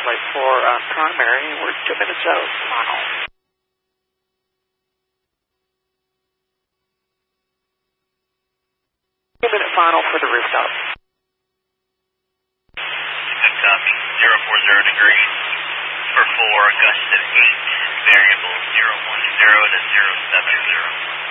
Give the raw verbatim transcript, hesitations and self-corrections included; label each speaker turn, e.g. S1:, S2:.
S1: flight four on primary. We're two minutes out. Final. Two minute final for the rooftop.
S2: Good copy. zero four zero degrees for four, gust of eight, variable zero one zero to zero seven zero.